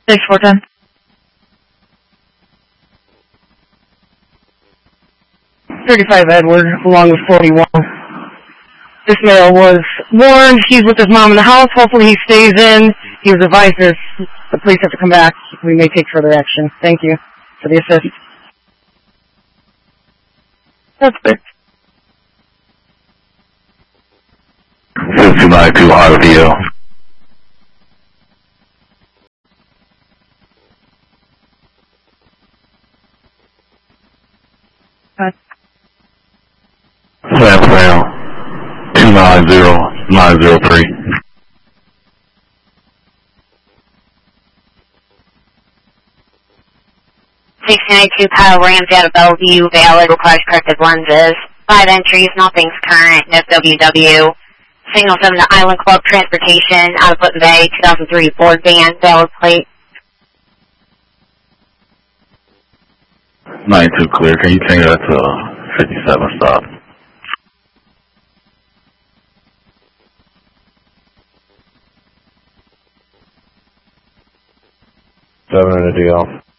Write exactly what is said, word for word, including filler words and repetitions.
six four ten. thirty-five Edward, along with forty-one. This male was warned. He's with his mom in the house. Hopefully he stays in. He was advised this. The police have to come back. We may take further action. Thank you for the assist. That's good. two nine two R V O. Sam Sam, two nine zero nine zero three. six ninety-two Kyle Rams out of Bellevue, valid, requires corrective lenses. Five entries, nothing's current, F W W. Signal seven to Island Club Transportation, out of Putnam Bay, two thousand three Ford van, valid plate. ninety-two clear, can you change that to fifty-seven stop? Seven and a D L.